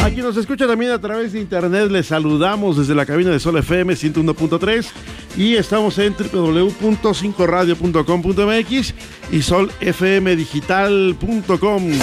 Aquí nos escucha también a través de internet. Les saludamos desde la cabina de Sol FM 101.3 y estamos en www.5radio.com.mx y solfmdigital.com.